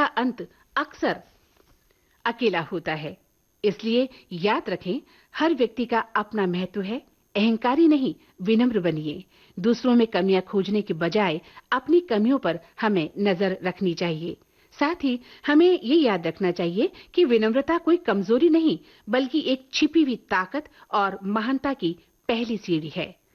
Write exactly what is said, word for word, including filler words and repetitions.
अंत अक्सर अकेला होता है। इसलिए याद रखें, हर व्यक्ति का अपना महत्व है। अहंकारी नहीं, विनम्र बनिए। दूसरों में कमियां खोजने के बजाय अपनी कमियों पर हमें नजर रखनी चाहिए। साथ ही हमें ये याद रखना चाहिए कि विनम्रता कोई कमजोरी नहीं, बल्कि एक छिपी हुई ताकत और महानता की पहली सीढ़ी है।